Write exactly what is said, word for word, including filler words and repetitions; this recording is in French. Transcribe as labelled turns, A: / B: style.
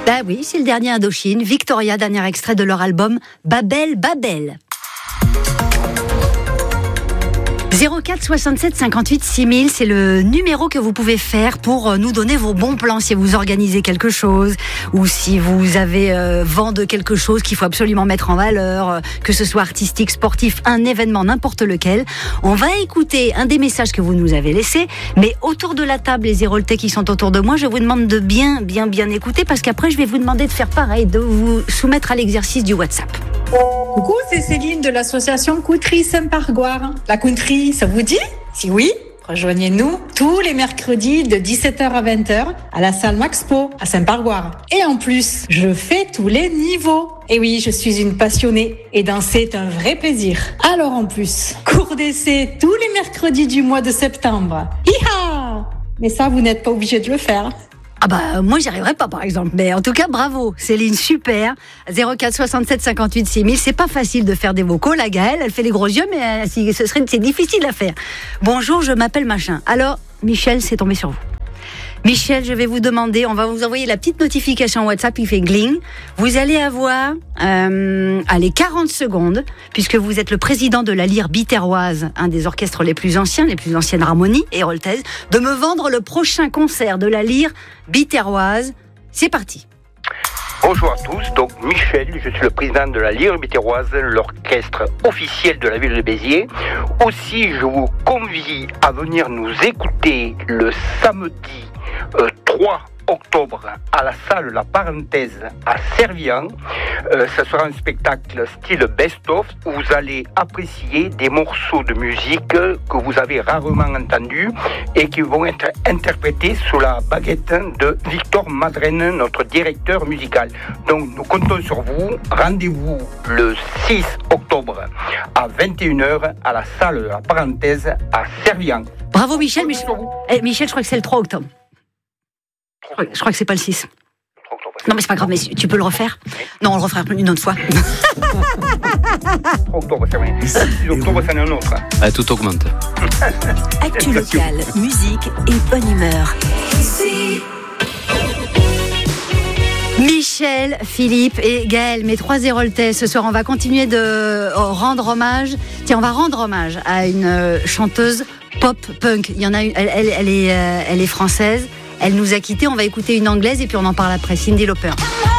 A: Bah oui, c'est le dernier Indochine. Victoria, dernier extrait de leur album Babel Babel. zéro quatre soixante-sept cinquante-huit six mille, c'est le numéro que vous pouvez faire pour nous donner vos bons plans si vous organisez quelque chose ou si vous avez euh, vent de quelque chose qu'il faut absolument mettre en valeur, euh, que ce soit artistique, sportif, un événement, n'importe lequel. On va écouter un des messages que vous nous avez laissés, mais autour de la table, les Héroltais qui sont autour de moi, je vous demande de bien, bien, bien écouter parce qu'après, je vais vous demander de faire pareil, de vous soumettre à l'exercice du WhatsApp.
B: Coucou, c'est Céline de l'association Country Saint-Pargoire. La country, ça vous dit ? Si oui, rejoignez-nous tous les mercredis de dix-sept heures à vingt heures à la salle Maxpo à Saint-Pargoire. Et en plus, je fais tous les niveaux. Et oui, je suis une passionnée et danser est un vrai plaisir. Alors en plus, cours d'essai tous les mercredis du mois de septembre. Hi-ha ! Mais ça, vous n'êtes pas obligé de le faire.
A: Ah bah moi j'y arriverai pas par exemple, mais en tout cas bravo Céline, super. Zéro quatre soixante-sept cinquante-huit six mille, c'est pas facile de faire des vocaux. La Gaëlle, elle fait les gros yeux, mais euh, ce serait c'est difficile à faire. Bonjour, je m'appelle machin. Alors Michel, c'est tombé sur vous. Michel, je vais vous demander, on va vous envoyer la petite notification WhatsApp, il fait gling. Vous allez avoir, euh, allez, quarante secondes, puisque vous êtes le président de la Lyre Biterroise, un des orchestres les plus anciens, les plus anciennes harmonies héroltaises, de me vendre le prochain concert de la Lyre Biterroise. C'est parti.
C: Bonjour à tous, donc Michel, je suis le président de la Lyre Biterroise, l'orchestre officiel de la ville de Béziers. Aussi, je vous convie à venir nous écouter le samedi euh, trois octobre à la salle La Parenthèse à Servian. Euh, ça sera un spectacle style best-of où vous allez apprécier des morceaux de musique que vous avez rarement entendus et qui vont être interprétés sous la baguette de Victor Madrenne, notre directeur musical. Donc nous comptons sur vous. Rendez-vous le six octobre à vingt et une heures à la salle La Parenthèse à Servian.
A: Bravo Michel. Mich- eh, Michel, je crois que c'est le trois octobre. Je crois que c'est pas le six. Non mais c'est pas grave, mais tu peux le refaire ? Non, on le refera une autre fois.
C: Octobre, c'est vrai. six octobre, c'est un autre.
D: Ah, tout augmente.
E: Actu locale, musique et bonne humeur.
A: Michel, Philippe et Gaël, mes trois Héroltais. Ce soir, on va continuer de rendre hommage. Tiens, on va rendre hommage à une chanteuse pop-punk. Il y en a une, elle, elle, elle, est, elle est française. Elle nous a quittés, on va écouter une anglaise et puis on en parle après. Cyndi Lauper.